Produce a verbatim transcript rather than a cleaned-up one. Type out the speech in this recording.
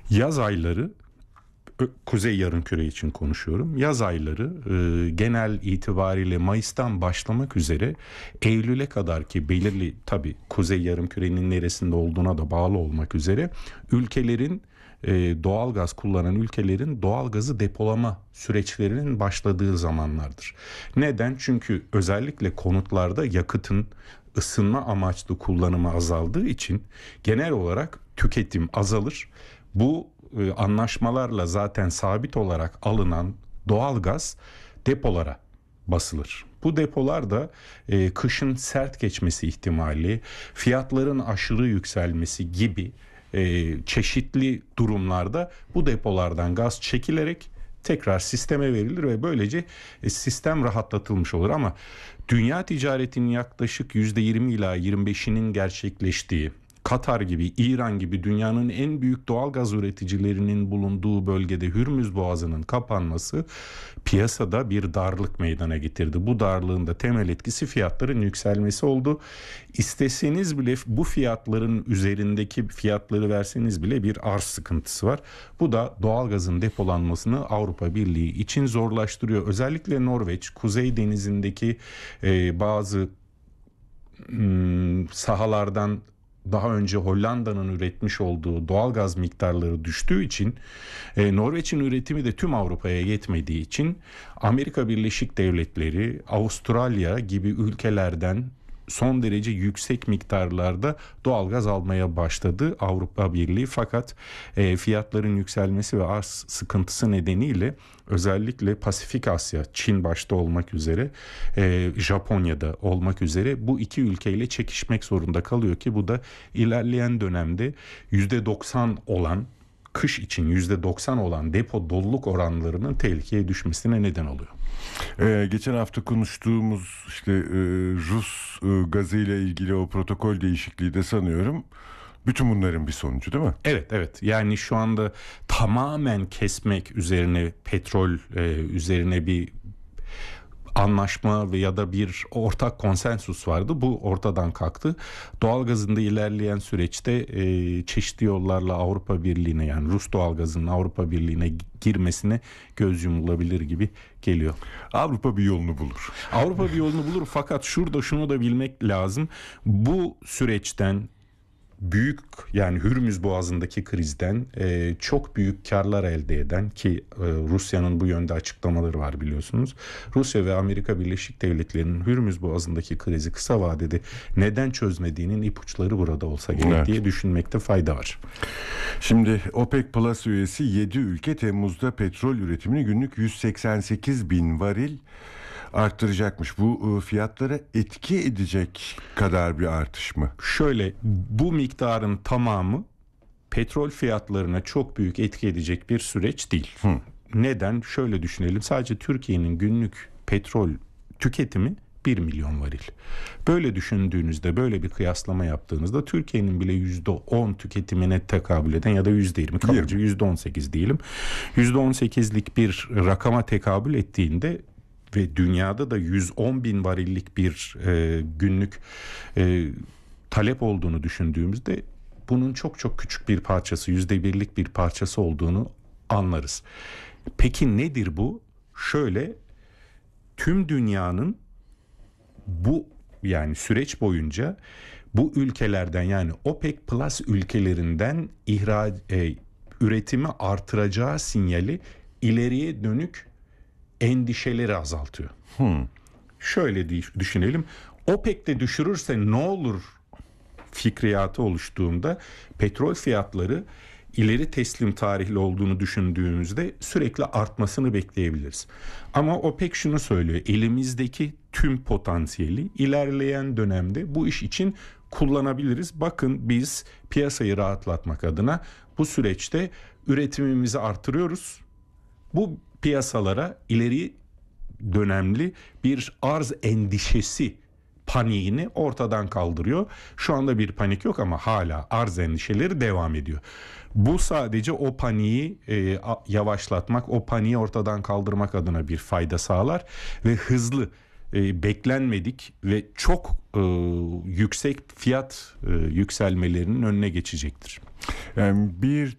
Yaz ayları, Kuzey Yarımküre için konuşuyorum. Yaz ayları e, genel itibariyle Mayıs'tan başlamak üzere Eylül'e kadar ki belirli tabii Kuzey Yarımküre'nin neresinde olduğuna da bağlı olmak üzere ülkelerin e, doğal gaz kullanan ülkelerin doğal gazı depolama süreçlerinin başladığı zamanlardır. Neden? Çünkü özellikle konutlarda yakıtın ısınma amaçlı kullanımı azaldığı için genel olarak tüketim azalır. Bu e, anlaşmalarla zaten sabit olarak alınan doğal gaz depolara basılır. Bu depolar da e, kışın sert geçmesi ihtimali, fiyatların aşırı yükselmesi gibi e, çeşitli durumlarda bu depolardan gaz çekilerek tekrar sisteme verilir ve böylece e, sistem rahatlatılmış olur. Ama dünya ticaretinin yaklaşık yüzde yirmi ila yirmi beşinin gerçekleştiği, Katar gibi, İran gibi dünyanın en büyük doğal gaz üreticilerinin bulunduğu bölgede Hürmüz Boğazı'nın kapanması piyasada bir darlık meydana getirdi. Bu darlığın da temel etkisi fiyatların yükselmesi oldu. İsteseniz bile bu fiyatların üzerindeki fiyatları verseniz bile bir arz sıkıntısı var. Bu da doğal gazın depolanmasını Avrupa Birliği için zorlaştırıyor. Özellikle Norveç, Kuzey Denizi'ndeki e, bazı m, sahalardan daha önce Hollanda'nın üretmiş olduğu doğal gaz miktarları düştüğü için e, Norveç'in üretimi de tüm Avrupa'ya yetmediği için Amerika Birleşik Devletleri, Avustralya gibi ülkelerden son derece yüksek miktarlarda doğalgaz almaya başladı Avrupa Birliği. Fakat e, fiyatların yükselmesi ve arz sıkıntısı nedeniyle özellikle Pasifik Asya, Çin başta olmak üzere, e, Japonya'da olmak üzere bu iki ülkeyle çekişmek zorunda kalıyor ki bu da ilerleyen dönemde yüzde doksan olan, kış için yüzde doksan olan depo doluluk oranlarının tehlikeye düşmesine neden oluyor. Ee, geçen hafta konuştuğumuz işte e, Rus e, gazı ile ilgili o protokol değişikliği de sanıyorum bütün bunların bir sonucu, değil mi? Evet, evet. Yani şu anda tamamen kesmek üzerine, petrol e, üzerine bir anlaşma ve ya da bir ortak konsensus vardı. Bu ortadan kalktı. Doğalgazın da ilerleyen süreçte e, çeşitli yollarla Avrupa Birliği'ne, yani Rus doğalgazının Avrupa Birliği'ne girmesine göz yumulabilir gibi geliyor. Avrupa bir yolunu bulur. Avrupa bir yolunu bulur fakat şurada şunu da bilmek lazım. Bu süreçten büyük, yani Hürmüz Boğazı'ndaki krizden e, çok büyük karlar elde eden ki e, Rusya'nın bu yönde açıklamaları var biliyorsunuz. Rusya ve Amerika Birleşik Devletleri'nin Hürmüz Boğazı'ndaki krizi kısa vadede neden çözmediğinin ipuçları burada olsa gerek evet. diye düşünmekte fayda var. Şimdi OPEC Plus üyesi yedi ülke Temmuz'da petrol üretimini günlük yüz seksen sekiz bin varil arttıracakmış. Bu fiyatlara etki edecek kadar bir artış mı? Şöyle, bu miktarın tamamı petrol fiyatlarına çok büyük etki edecek bir süreç değil. Hı. Neden? Şöyle düşünelim. Sadece Türkiye'nin günlük petrol tüketimi bir milyon varil. Böyle düşündüğünüzde, böyle bir kıyaslama yaptığınızda Türkiye'nin bile yüzde on tüketimine tekabül eden ya da yüzde yirmi, kabaca yüzde on sekiz diyelim. yüzde on sekizlik bir rakama tekabül ettiğinde ve dünyada da yüz on bin varillik bir e, günlük e, talep olduğunu düşündüğümüzde bunun çok çok küçük bir parçası, yüzde birlik bir parçası olduğunu anlarız. Peki nedir bu? Şöyle, tüm dünyanın bu yani süreç boyunca bu ülkelerden, yani OPEC Plus ülkelerinden ihraç e, üretimi artıracağı sinyali ileriye dönük endişeleri azaltıyor. Hmm. Şöyle düşünelim. OPEC de düşürürse ne olur fikriyatı oluştuğunda petrol fiyatları ileri teslim tarihli olduğunu düşündüğümüzde sürekli artmasını bekleyebiliriz. Ama OPEC şunu söylüyor. Elimizdeki tüm potansiyeli ilerleyen dönemde bu iş için kullanabiliriz. Bakın, biz piyasayı rahatlatmak adına bu süreçte üretimimizi artırıyoruz. Bu piyasalara ileri dönemli bir arz endişesi paniğini ortadan kaldırıyor. Şu anda bir panik yok ama hala arz endişeleri devam ediyor. Bu sadece o paniği e, yavaşlatmak, o paniği ortadan kaldırmak adına bir fayda sağlar ve hızlı, e, beklenmedik ve çok e, yüksek fiyat e, yükselmelerinin önüne geçecektir. Yani bir